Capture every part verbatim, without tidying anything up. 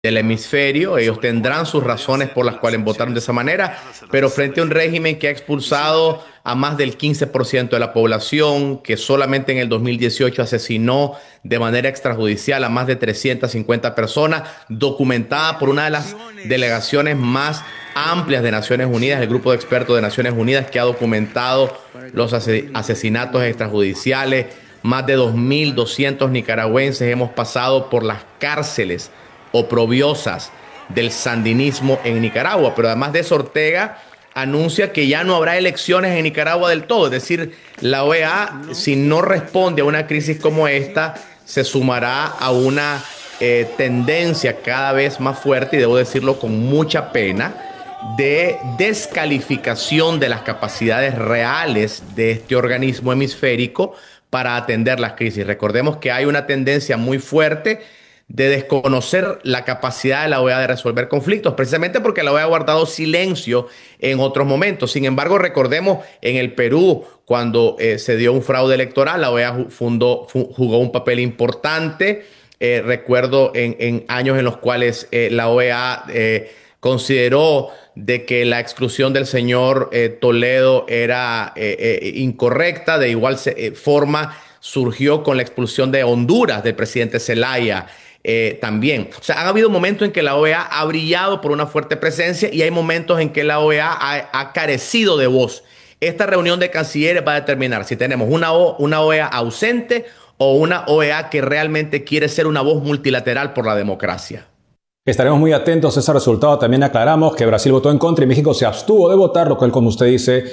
del hemisferio. Ellos tendrán sus razones por las cuales votaron de esa manera, pero frente a un régimen que ha expulsado a más del quince por ciento de la población, que solamente en el dos mil dieciocho asesinó de manera extrajudicial a más de trescientas cincuenta personas, documentada por una de las delegaciones más amplias de Naciones Unidas, el grupo de expertos de Naciones Unidas que ha documentado los ase- asesinatos extrajudiciales. Más de dos mil doscientos nicaragüenses hemos pasado por las cárceles oprobiosas del sandinismo en Nicaragua. Pero además de eso, Ortega anuncia que ya no habrá elecciones en Nicaragua del todo. Es decir, la O E A, si no responde a una crisis como esta, se sumará a una eh, tendencia cada vez más fuerte, y debo decirlo con mucha pena, de descalificación de las capacidades reales de este organismo hemisférico para atender las crisis. Recordemos que hay una tendencia muy fuerte de desconocer la capacidad de la O E A de resolver conflictos, precisamente porque la O E A ha guardado silencio en otros momentos. Sin embargo, recordemos en el Perú, cuando eh, se dio un fraude electoral, la O E A fundó, jugó un papel importante. Eh, recuerdo en, en, años en los cuales eh, la O E A eh, consideró de que la exclusión del señor eh, Toledo era eh, eh, incorrecta. De igual se, eh, forma surgió con la expulsión de Honduras del presidente Zelaya. Eh, también, o sea, han habido momentos en que la O E A ha brillado por una fuerte presencia, y hay momentos en que la O E A ha, ha carecido de voz. Esta reunión de cancilleres va a determinar si tenemos una, o, una O E A ausente o una O E A que realmente quiere ser una voz multilateral por la democracia. Estaremos muy atentos a ese resultado. También aclaramos que Brasil votó en contra y México se abstuvo de votar, lo cual, como usted dice,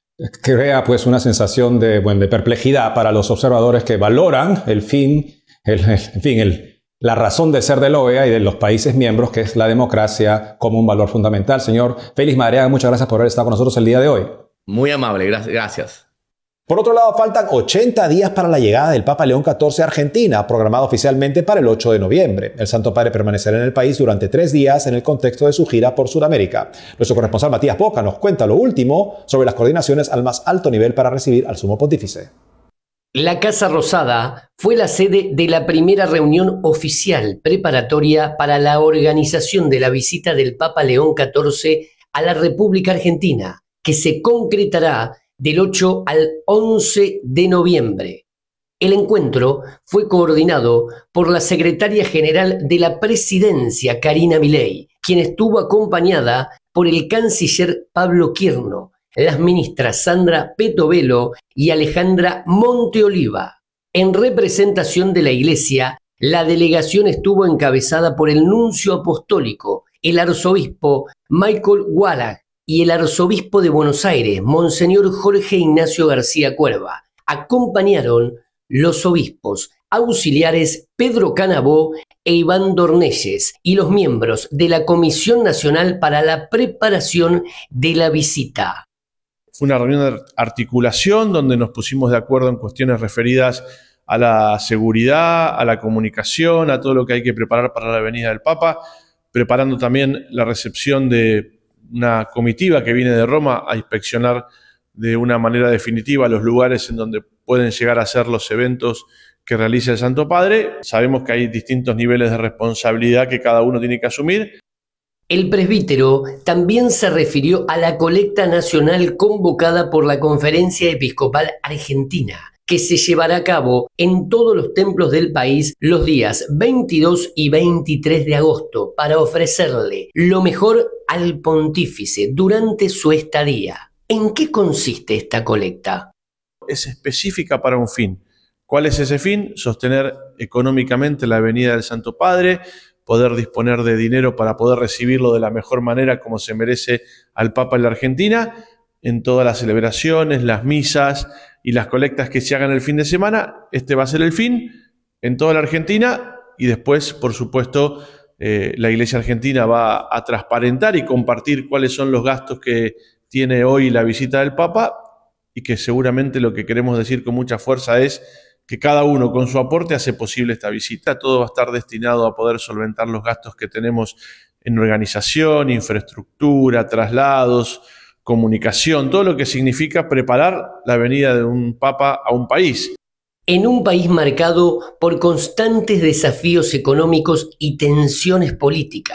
crea pues una sensación de, bueno, de perplejidad para los observadores que valoran el fin, el, el, en fin, el, la razón de ser de la O E A y de los países miembros, que es la democracia como un valor fundamental. Señor Félix Madariaga, muchas gracias por haber estado con nosotros el día de hoy. Muy amable, gracias. Por otro lado, faltan ochenta días para la llegada del Papa León catorce a Argentina, programada oficialmente para el ocho de noviembre. El Santo Padre permanecerá en el país durante tres días en el contexto de su gira por Sudamérica. Nuestro corresponsal Matías Boca nos cuenta lo último sobre las coordinaciones al más alto nivel para recibir al Sumo Pontífice. La Casa Rosada fue la sede de la primera reunión oficial preparatoria para la organización de la visita del Papa León catorce a la República Argentina, que se concretará del ocho al once de noviembre. El encuentro fue coordinado por la secretaria general de la Presidencia, Karina Milei, quien estuvo acompañada por el canciller Pablo Quirno, las ministras Sandra Petovelo y Alejandra Monteoliva. En representación de la Iglesia, la delegación estuvo encabezada por el nuncio apostólico, el arzobispo Michael Wallach, y el arzobispo de Buenos Aires, Monseñor Jorge Ignacio García Cuerva. Acompañaron los obispos auxiliares Pedro Canabó e Iván Dornelles y los miembros de la Comisión Nacional para la Preparación de la Visita. Fue una reunión de articulación donde nos pusimos de acuerdo en cuestiones referidas a la seguridad, a la comunicación, a todo lo que hay que preparar para la venida del Papa, preparando también la recepción de una comitiva que viene de Roma a inspeccionar de una manera definitiva los lugares en donde pueden llegar a ser los eventos que realiza el Santo Padre. Sabemos que hay distintos niveles de responsabilidad que cada uno tiene que asumir. El presbítero también se refirió a la colecta nacional convocada por la Conferencia Episcopal Argentina, que se llevará a cabo en todos los templos del país los días veintidós y veintitrés de agosto para ofrecerle lo mejor al pontífice durante su estadía. ¿En qué consiste esta colecta? Es específica para un fin. ¿Cuál es ese fin? Sostener económicamente la venida del Santo Padre, poder disponer de dinero para poder recibirlo de la mejor manera como se merece al Papa en la Argentina, en todas las celebraciones, las misas y las colectas que se hagan el fin de semana. Este va a ser el fin en toda la Argentina, y después, por supuesto, eh, la Iglesia Argentina va a transparentar y compartir cuáles son los gastos que tiene hoy la visita del Papa, y que seguramente lo que queremos decir con mucha fuerza es que cada uno con su aporte hace posible esta visita. Todo va a estar destinado a poder solventar los gastos que tenemos en organización, infraestructura, traslados, comunicación, todo lo que significa preparar la venida de un papa a un país. en un país marcado por constantes desafíos económicos y tensiones políticas.